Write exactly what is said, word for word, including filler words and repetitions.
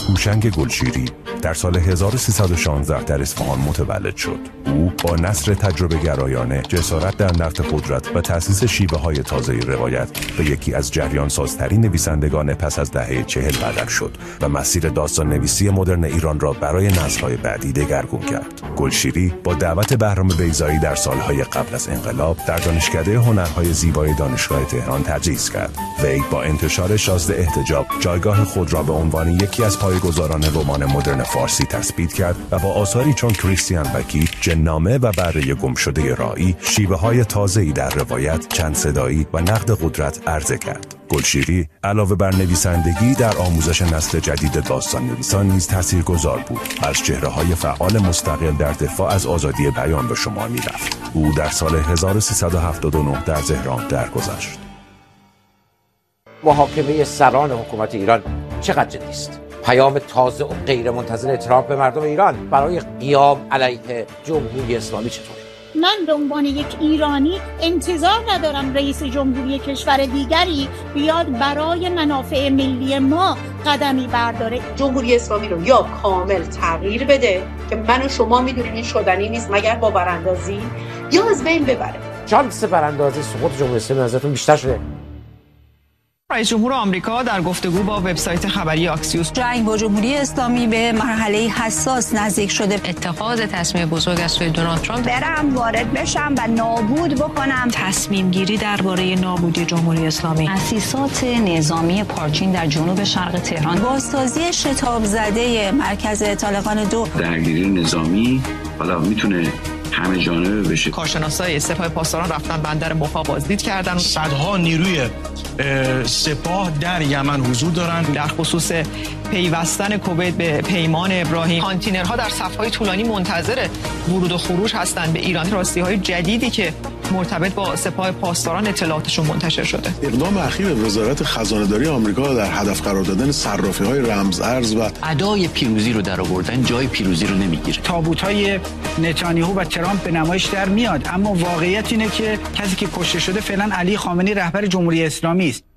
هوشنگ گلشیری در سال هزار و سیصد و شانزده در اصفهان متولد شد. او با نثر تجربه گرایانه، جسارت در نقد قدرت و تأسیس شیوه های تازه روایت به یکی از جریان سازترین نویسندگان پس از دهه چهل بدل شد و مسیر داستان نویسی مدرن ایران را برای نسل‌های بعدی دگرگون کرد. گلشیری با دعوت بهرام بیضایی در سالهای قبل از انقلاب در دانشکده هنرهای زیبای دانشگاه تهران تدریس کرد. وی با انتشار شازده احتجاب جایگاه خود را به عنوان یکی از پایه‌گذاران رمان مدرن فارسی تثبیت کرد و با آثاری چون کریستیان وکی، جن‌نامه و بره گمشده رائی شیوه‌های تازه‌ای در روایت، چند صدایی و نقد قدرت عرضه کرد. گلشیری علاوه بر نویسندگی در آموزش نسل جدید داستان نویسان نیز تاثیرگذار بود. از چهره‌های فعال مستقل در دفاع از آزادی بیان به شمار می‌رفت. او در سال هزار و سیصد و هفتاد و نه در تهران درگذشت. محاکمه سران حکومت ایران چقدر جدی است؟ پیام تازه و غیرمنتظره ترامپ به مردم ایران برای قیام علیه جمهوری اسلامی چطور؟ من به عنوان یک ایرانی انتظار ندارم رئیس جمهوری کشور دیگری بیاد برای منافع ملی ما قدمی برداره. جمهوری اسلامی رو یا کامل تغییر بده که من و شما میدونیم این شدنی نیست مگر با براندازی، یا از بین ببره. شانس براندازی سقوط جمهوری اسلامی نظرتون بیشتر شده؟ رئیس جمهور آمریکا در گفتگو با وبسایت خبری آکسیوس جنگ با جمهوری اسلامی به مرحله حساس نزدیک شده. اتخاذ تصمیم بزرگ از سوی دونالد ترامپ برم وارد بشم و نابود بکنم. تصمیم گیری درباره نابودی جمهوری اسلامی. تأسیسات نظامی پارچین در جنوب شرق تهران. بازسازی شتاب زده مرکز طالقان دو. درگیری نظامی حالا میتونه همه جانبه بشه. کارشناسای سپاه پاسداران رفتن بندر موفا بازدید کردن. صدها نیروی سپاه در یمن حضور دارن. در خصوص پیوستن کویت به پیمان ابراهیم، کانتینرها در صف‌های طولانی منتظر ورود و خروج هستند به ایران. راستی‌های جدیدی که مرتبط با سپاه پاسداران اطلاعاتشون منتشر شده. اقدام اخیر وزارت خزانه‌داری آمریکا در هدف قرار دادن صرافی‌های رمز ارز و ادای پیروزی رو در آوردن جای پیروزی رو نمیگیره. تابوت‌های نتانیاهو و ترامپ به نمایش در میاد، اما واقعیت اینه که کسی که کشته شده فعلا علی خامنه‌ای رهبر جمهوری اسلامی است.